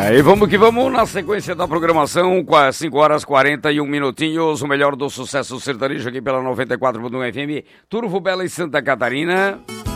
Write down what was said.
Aí vamos que vamos na sequência da programação, 5 horas 41 minutinhos, o melhor do sucesso sertanejo aqui pela 94.1 FM, Turvo Bela e Santa Catarina.